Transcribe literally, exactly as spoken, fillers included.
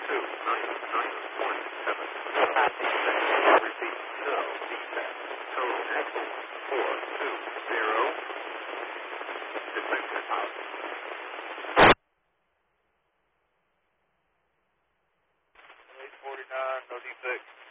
two nine nine one seven. Repeat, no defect. Tone excellent. four two zero. Defector out. eight forty-nine, no defect.